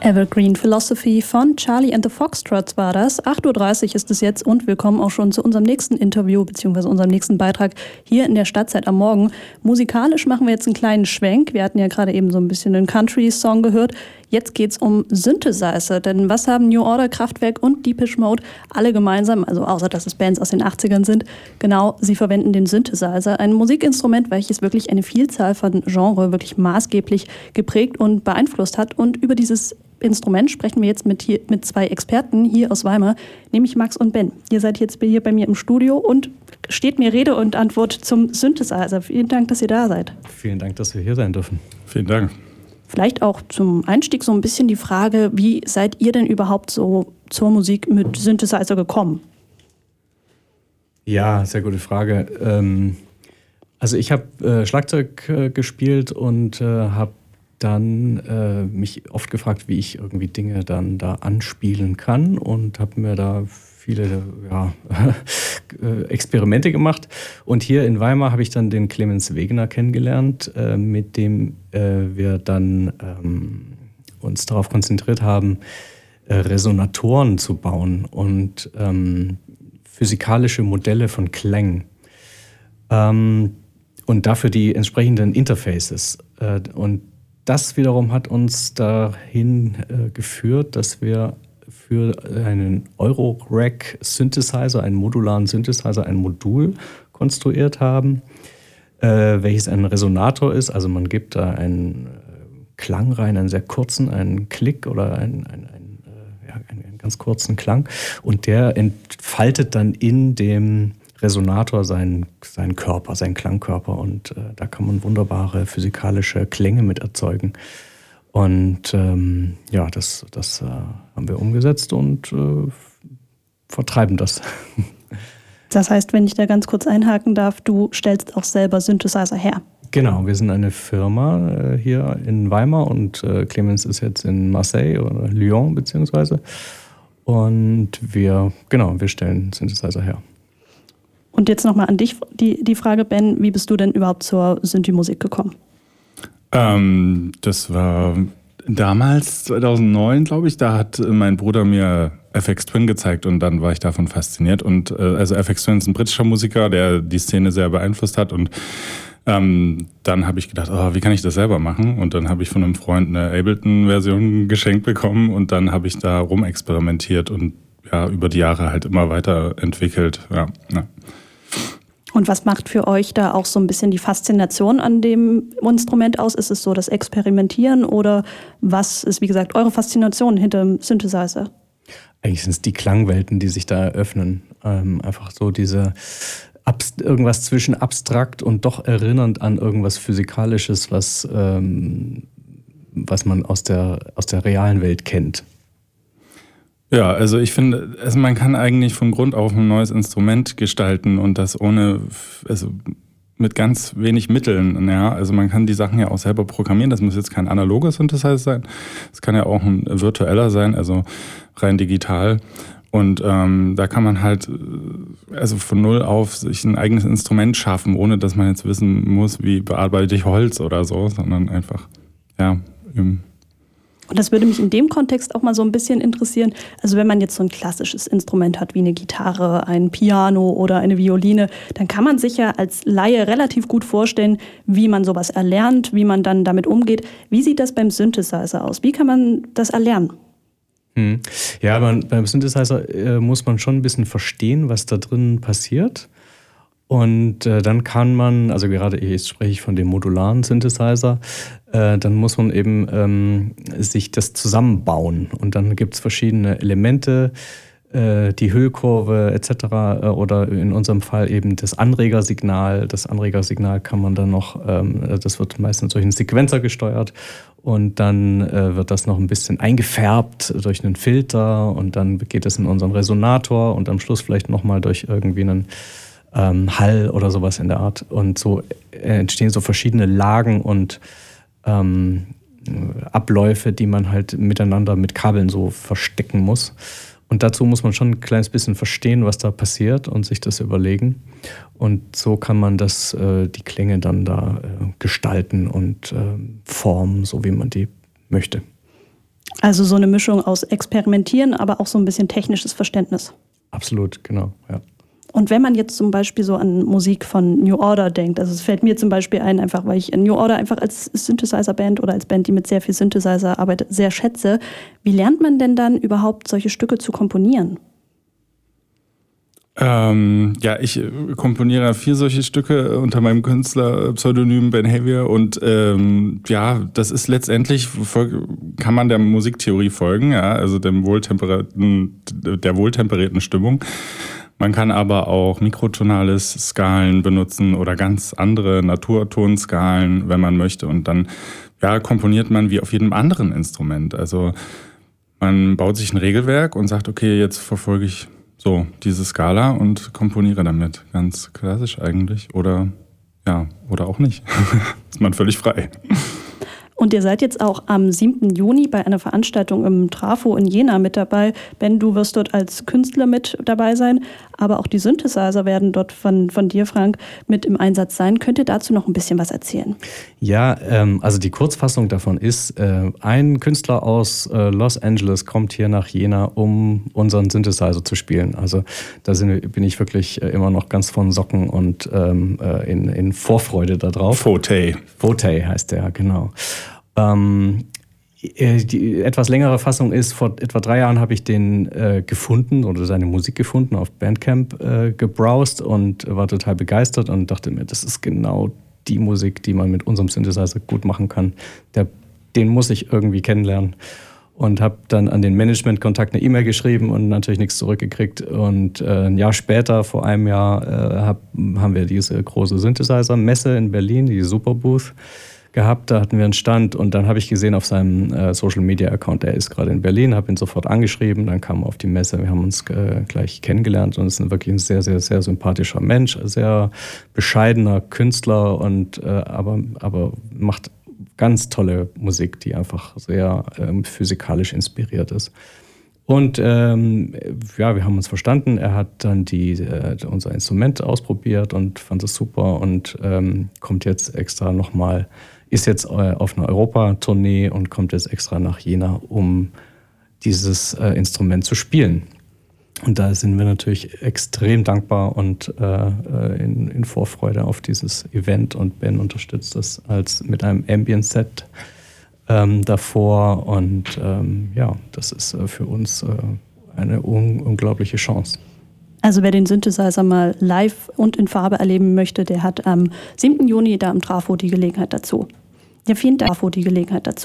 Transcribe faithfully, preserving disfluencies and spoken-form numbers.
Evergreen Philosophy von Charlie and the Foxtrots war das. acht Uhr dreißig ist es jetzt und wir kommen auch schon zu unserem nächsten Interview bzw. unserem nächsten Beitrag hier in der Stadtzeit am Morgen. Musikalisch machen wir jetzt einen kleinen Schwenk. Wir hatten ja gerade eben so ein bisschen einen Country-Song gehört. Jetzt geht's um Synthesizer, denn was haben New Order, Kraftwerk und Depeche Mode alle gemeinsam, also außer dass es Bands aus den achtzigern sind? Genau, sie verwenden den Synthesizer, ein Musikinstrument, welches wirklich eine Vielzahl von Genres wirklich maßgeblich geprägt und beeinflusst hat. Und über dieses Instrument sprechen wir jetzt mit, hier, mit zwei Experten hier aus Weimar, nämlich Max und Ben. Ihr seid jetzt hier bei mir im Studio und steht mir Rede und Antwort zum Synthesizer. Vielen Dank, dass ihr da seid. Vielen Dank, dass wir hier sein dürfen. Vielen Dank. Vielleicht auch zum Einstieg so ein bisschen die Frage, wie seid ihr denn überhaupt so zur Musik mit Synthesizer gekommen? Ja, sehr gute Frage. Ähm, also ich habe äh, Schlagzeug äh, gespielt und äh, habe dann äh, mich oft gefragt, wie ich irgendwie Dinge dann da anspielen kann und habe mir da viele ja, Experimente gemacht. Und hier in Weimar habe ich dann den Clemens Wegener kennengelernt, äh, mit dem äh, wir dann ähm, uns darauf konzentriert haben, äh, Resonatoren zu bauen und ähm, physikalische Modelle von Klängen. Ähm, und dafür die entsprechenden Interfaces. Äh, und das wiederum hat uns dahin äh, geführt, dass wir für einen Eurorack-Synthesizer, einen modularen Synthesizer, ein Modul konstruiert haben, äh, welches ein Resonator ist. Also man gibt da einen äh, Klang rein, einen sehr kurzen, einen Klick oder einen, einen, einen, äh, ja, einen, einen ganz kurzen Klang. Und der entfaltet dann in dem Resonator seinen, seinen Körper, seinen Klangkörper. Und äh, da kann man wunderbare physikalische Klänge mit erzeugen. Und ähm, ja, das, das äh, haben wir umgesetzt und äh, vertreiben das. Das heißt, wenn ich da ganz kurz einhaken darf, du stellst auch selber Synthesizer her. Genau, wir sind eine Firma äh, hier in Weimar und äh, Clemens ist jetzt in Marseille oder Lyon beziehungsweise. Und wir, genau, wir stellen Synthesizer her. Und jetzt nochmal an dich die, die Frage, Ben, wie bist du denn überhaupt zur Synthi-Musik gekommen? Ähm, das war damals, zweitausendneun, glaube ich, da hat mein Bruder mir F X Twin gezeigt und dann war ich davon fasziniert. Und äh, also F X Twin ist ein britischer Musiker, der die Szene sehr beeinflusst hat und ähm, dann habe ich gedacht, oh, wie kann ich das selber machen? Und dann habe ich von einem Freund eine Ableton-Version geschenkt bekommen und dann habe ich da rumexperimentiert und ja, über die Jahre halt immer weiterentwickelt. Ja, ja. Und was macht für euch da auch so ein bisschen die Faszination an dem Instrument aus? Ist es so das Experimentieren oder was ist, wie gesagt, eure Faszination hinter dem Synthesizer? Eigentlich sind es die Klangwelten, die sich da eröffnen. Ähm, einfach so diese Abst- irgendwas zwischen abstrakt und doch erinnernd an irgendwas Physikalisches, was, ähm, was man aus der, aus der realen Welt kennt. Ja, also ich finde, also man kann eigentlich von Grund auf ein neues Instrument gestalten und das ohne, also mit ganz wenig Mitteln. Ja, also man kann die Sachen ja auch selber programmieren. Das muss jetzt kein analoger Synthesizer sein. Es kann ja auch ein virtueller sein, also rein digital. Und ähm, da kann man halt also von null auf sich ein eigenes Instrument schaffen, ohne dass man jetzt wissen muss, wie bearbeite ich Holz oder so, sondern einfach, ja, üben. Und das würde mich in dem Kontext auch mal so ein bisschen interessieren. Also wenn man jetzt so ein klassisches Instrument hat wie eine Gitarre, ein Piano oder eine Violine, dann kann man sich ja als Laie relativ gut vorstellen, wie man sowas erlernt, wie man dann damit umgeht. Wie sieht das beim Synthesizer aus? Wie kann man das erlernen? Hm. Ja, man, beim Synthesizer äh, muss man schon ein bisschen verstehen, was da drin passiert. Und äh, dann kann man, also gerade jetzt spreche ich von dem modularen Synthesizer, äh, dann muss man eben ähm, sich das zusammenbauen. Und dann gibt es verschiedene Elemente, äh, die Hüllkurve et cetera. Äh, oder in unserem Fall eben das Anregersignal. Das Anregersignal kann man dann noch, ähm, das wird meistens durch einen Sequenzer gesteuert. Und dann äh, wird das noch ein bisschen eingefärbt durch einen Filter. Und dann geht es in unseren Resonator und am Schluss vielleicht nochmal durch irgendwie einen Ähm, Hall oder sowas in der Art. Und so entstehen so verschiedene Lagen und ähm, Abläufe, die man halt miteinander mit Kabeln so verstecken muss. Und dazu muss man schon ein kleines bisschen verstehen, was da passiert und sich das überlegen. Und so kann man das, äh, die Klänge dann da äh, gestalten und äh, formen, so wie man die möchte. Also so eine Mischung aus Experimentieren, aber auch so ein bisschen technisches Verständnis. Absolut, genau, ja. Und wenn man jetzt zum Beispiel so an Musik von New Order denkt, also es fällt mir zum Beispiel ein, einfach weil ich New Order einfach als Synthesizer-Band oder als Band, die mit sehr viel Synthesizer arbeitet, sehr schätze. Wie lernt man denn dann überhaupt solche Stücke zu komponieren? Ähm, ja, ich komponiere vier solche Stücke unter meinem Künstlerpseudonym Behavior und ähm, ja, das ist letztendlich, kann man der Musiktheorie folgen, ja, also dem wohltemperierten, der wohltemperierten Stimmung. Man kann aber auch mikrotonale Skalen benutzen oder ganz andere Naturtonskalen, wenn man möchte. Und dann ja, komponiert man wie auf jedem anderen Instrument. Also man baut sich ein Regelwerk und sagt, okay, jetzt verfolge ich so diese Skala und komponiere damit. Ganz klassisch eigentlich. Oder ja, oder auch nicht. Ist man völlig frei. Und ihr seid jetzt auch am siebten Juni bei einer Veranstaltung im Trafo in Jena mit dabei. Ben, du wirst dort als Künstler mit dabei sein, aber auch die Synthesizer werden dort von, von dir, Frank, mit im Einsatz sein. Könnt ihr dazu noch ein bisschen was erzählen? Ja, ähm, also die Kurzfassung davon ist, äh, ein Künstler aus äh, Los Angeles kommt hier nach Jena, um unseren Synthesizer zu spielen. Also da sind, bin ich wirklich äh, immer noch ganz von Socken und ähm, äh, in, in Vorfreude darauf. Fote. Fote heißt der, genau. Ähm, die etwas längere Fassung ist, vor etwa drei Jahren habe ich den äh, gefunden oder seine Musik gefunden, auf Bandcamp äh, gebrowst und war total begeistert und dachte mir, das ist genau die Musik, die man mit unserem Synthesizer gut machen kann. Der, den muss ich irgendwie kennenlernen. Und habe dann an den Management-Kontakt eine E-Mail geschrieben und natürlich nichts zurückgekriegt. Und äh, ein Jahr später, vor einem Jahr, äh, hab, haben wir diese große Synthesizer-Messe in Berlin, die Superbooth, gehabt, da hatten wir einen Stand und dann habe ich gesehen auf seinem äh, Social-Media-Account, er ist gerade in Berlin, habe ihn sofort angeschrieben, dann kam er auf die Messe, wir haben uns äh, gleich kennengelernt und ist wirklich ein sehr, sehr, sehr sympathischer Mensch, sehr bescheidener Künstler und äh, aber, aber macht ganz tolle Musik, die einfach sehr ähm, physikalisch inspiriert ist. Und ähm, ja, wir haben uns verstanden. Er hat dann die, äh, unser Instrument ausprobiert und fand es super und ähm, kommt jetzt extra nochmal, ist jetzt äh, auf einer Europa-Tournee und kommt jetzt extra nach Jena, um dieses äh, Instrument zu spielen. Und da sind wir natürlich extrem dankbar und äh, in, in Vorfreude auf dieses Event. Und Ben unterstützt das als mit einem Ambient-Set Ähm, davor und ähm, ja, das ist äh, für uns äh, eine un- unglaubliche Chance. Also wer den Synthesizer mal live und in Farbe erleben möchte, der hat am siebten Juni da im Trafo die Gelegenheit dazu. Ja, vielen Dank, Trafo die Gelegenheit dazu.